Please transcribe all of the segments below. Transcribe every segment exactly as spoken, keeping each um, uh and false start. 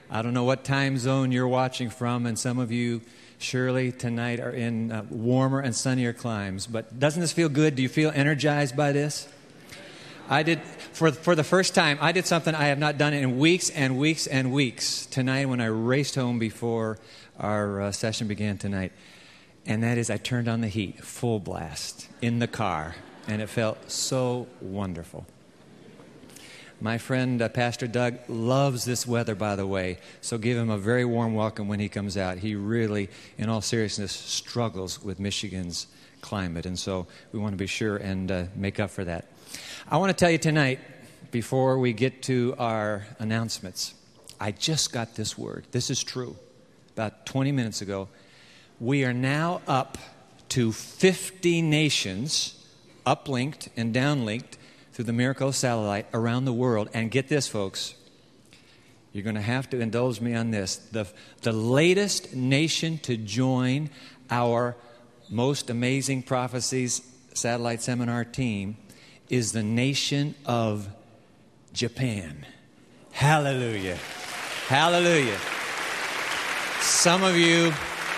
I don't know what time zone you're watching from, and some of you surely tonight are in uh, warmer and sunnier climes. But doesn't this feel good? Do you feel energized by this? I did, for, for the first time, I did something I have not done in weeks and weeks and weeks tonight when I raced home before our uh, session began tonight. And that is I turned on the heat, full blast, in the car. And it felt so wonderful. My friend, uh, Pastor Doug, loves this weather, by the way. So give him a very warm welcome when he comes out. He really, in all seriousness, struggles with Michigan's climate. And so we want to be sure and uh, make up for that. I want to tell you tonight, before we get to our announcements, I just got this word. This is true. About twenty minutes ago, we are now up to fifty nations, uplinked and downlinked through the Miracle satellite around the world. And get this, folks, you're going to have to indulge me on this. The, the latest nation to join our Most Amazing Prophecies satellite seminar team is the nation of Japan. Hallelujah. Hallelujah. Some of you,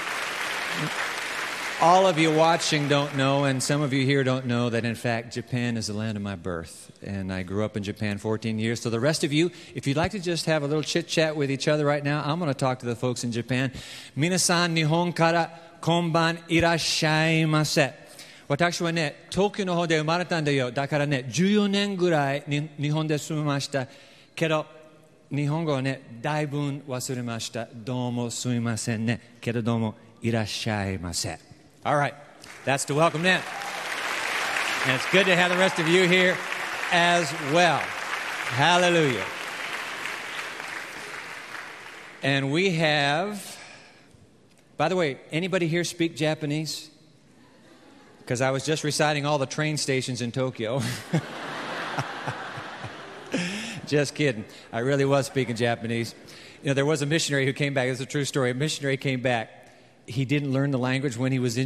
all of you watching don't know, and some of you here don't know that, in fact, Japan is the land of my birth. And I grew up in Japan fourteen years. So the rest of you, if you'd like to just have a little chit-chat with each other right now, I'm going to talk to the folks in Japan. Minasan, Nihon kara konban irashaimase. 私はね、東京の方で生まれたんだよ。だからね、じゅうよねんぐらいに日本で住みました。けど、日本語はね、だいぶ忘れました。どうもすみませんね。けれども、いらっしゃいませ。All right, that's to welcome them. And it's good to have the rest of you here as well. Hallelujah. And we have, by the way, anybody here speak Japanese? Because I was just reciting all the train stations in Tokyo. Just kidding. I really was speaking Japanese. You know, there was a missionary who came back. It's a true story. A missionary came back. He didn't learn the language when he was in